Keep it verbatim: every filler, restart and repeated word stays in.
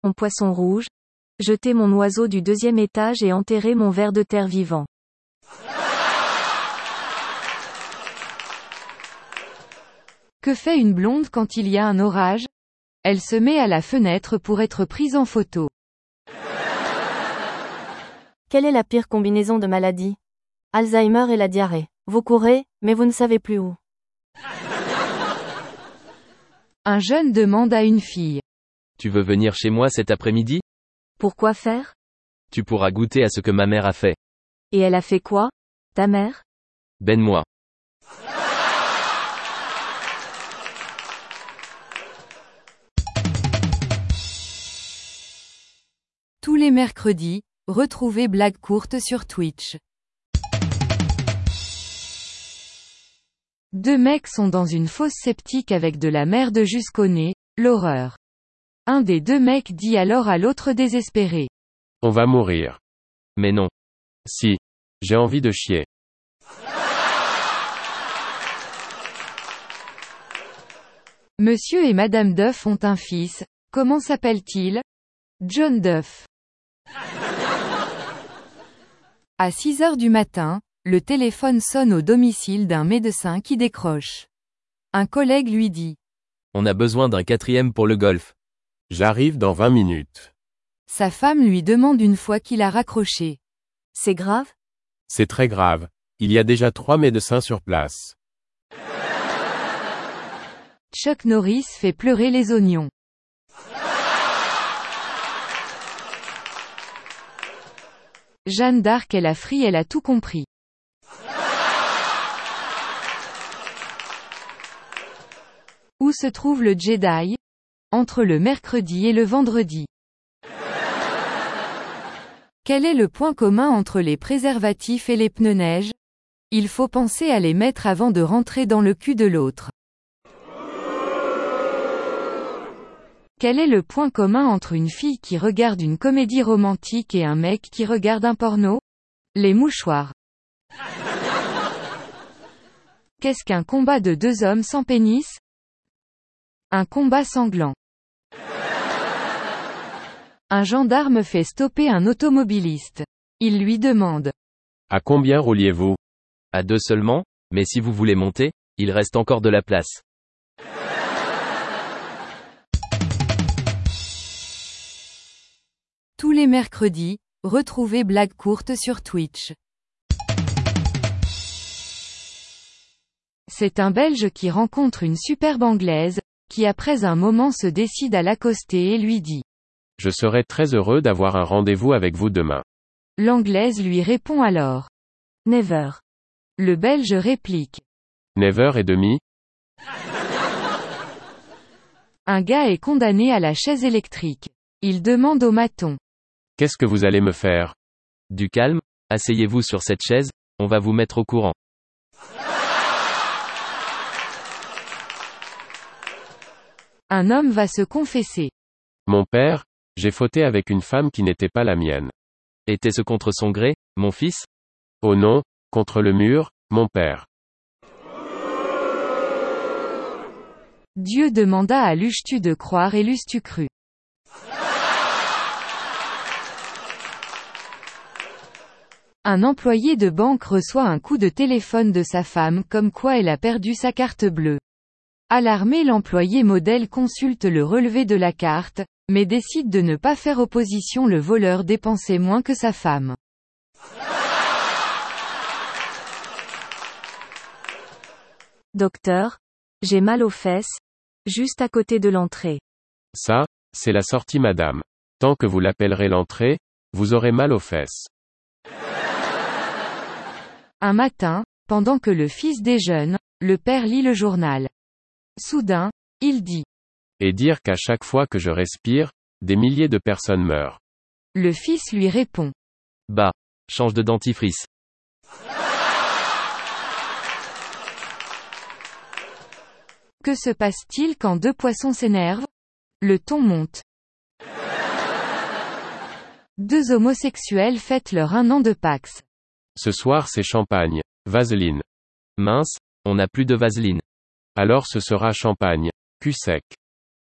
mon poisson rouge, jeter mon oiseau du deuxième étage et enterrer mon ver de terre vivant. Que fait une blonde quand il y a un orage? Elle se met à la fenêtre pour être prise en photo. Quelle est la pire combinaison de maladies? Alzheimer et la diarrhée. Vous courez, mais vous ne savez plus où. Un jeune demande à une fille. Tu veux venir chez moi cet après-midi? Pourquoi faire? Tu pourras goûter à ce que ma mère a fait. Et elle a fait quoi, ta mère? Ben-moi. Tous les mercredis, retrouvez Blague courte sur Twitch. Deux mecs sont dans une fosse septique avec de la merde jusqu'au nez, l'horreur. Un des deux mecs dit alors à l'autre désespéré. On va mourir. Mais non. Si. J'ai envie de chier. Monsieur et Madame Duff ont un fils. Comment s'appelle-t-il? John Duff. À six heures du matin, le téléphone sonne au domicile d'un médecin qui décroche. Un collègue lui dit. On a besoin d'un quatrième pour le golf. J'arrive dans vingt minutes. Sa femme lui demande une fois qu'il a raccroché. C'est grave? C'est très grave. Il y a déjà trois médecins sur place. Chuck Norris fait pleurer les oignons. Jeanne d'Arc est la frie, elle a tout compris. Où se trouve le Jedi? Entre le mercredi et le vendredi. Quel est le point commun entre les préservatifs et les pneus neige? Il faut penser à les mettre avant de rentrer dans le cul de l'autre. Quel est le point commun entre une fille qui regarde une comédie romantique et un mec qui regarde un porno? Les mouchoirs. Qu'est-ce qu'un combat de deux hommes sans pénis? Un combat sanglant. Un gendarme fait stopper un automobiliste. Il lui demande. À combien rouliez-vous? À deux seulement, mais si vous voulez monter, il reste encore de la place. Tous les mercredis, retrouvez Blague courte sur Twitch. C'est un Belge qui rencontre une superbe Anglaise, qui après un moment se décide à l'accoster et lui dit. Je serai très heureux d'avoir un rendez-vous avec vous demain. L'Anglaise lui répond alors. Never. Le Belge réplique. Never et demi? Un gars est condamné à la chaise électrique. Il demande au maton. Qu'est-ce que vous allez me faire? Du calme, asseyez-vous sur cette chaise, on va vous mettre au courant. Un homme va se confesser. Mon père, j'ai fauté avec une femme qui n'était pas la mienne. Était-ce contre son gré, mon fils? Oh non, contre le mur, mon père. Dieu demanda à l'eusses-tu de croire et l'eusses-tu cru? Un employé de banque reçoit un coup de téléphone de sa femme comme quoi elle a perdu sa carte bleue. Alarmé, l'employé modèle consulte le relevé de la carte, mais décide de ne pas faire opposition. Le voleur dépensait moins que sa femme. Docteur, j'ai mal aux fesses, juste à côté de l'entrée. Ça, c'est la sortie madame. Tant que vous l'appellerez l'entrée, vous aurez mal aux fesses. Un matin, pendant que le fils déjeune, le père lit le journal. Soudain, il dit. Et dire qu'à chaque fois que je respire, des milliers de personnes meurent. Le fils lui répond. Bah, change de dentifrice. Que se passe-t-il quand deux poissons s'énervent? Le ton monte. Deux homosexuels fêtent leur un an de Pax. Ce soir c'est champagne. Vaseline. Mince, on n'a plus de vaseline. Alors ce sera champagne. Cul sec.